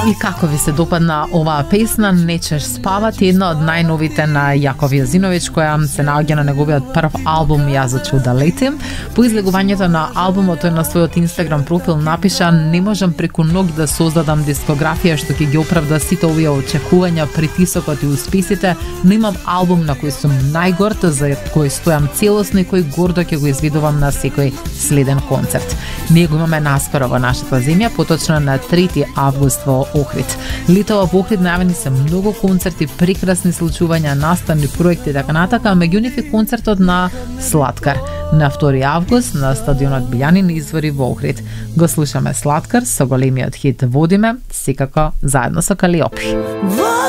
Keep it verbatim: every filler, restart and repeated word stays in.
И како ви се допадна оваа песна "Не чеш спавати", една од најновите на Јаков Јазиновиќ, која се наоѓа на неговиот прв албум "Јас зачу да летим". По излегувањето на албумот тој на својот Инстаграм профил напиша: "Не можам преку ноќ да создадам дискографија што ќе ги оправда сите овие очекувања, притисокот и успесите, но имам албум на кој сум најгорд, за кој стојам целосно и кој гордо ќе го изведувам на секој следен концерт." Ние го имаме наскоро во нашата земја, поточно на трети август во Охрид. Летово во Охрид најавени се многу концерти, прекрасни случувања, наставни проекти и така натака, а меѓу нив и концертот на Слаткар на втори август на стадионот Билјанин извори во Охрид. Го слушаме Слаткар со големиот хит "Водиме", секако заедно со Калиопи.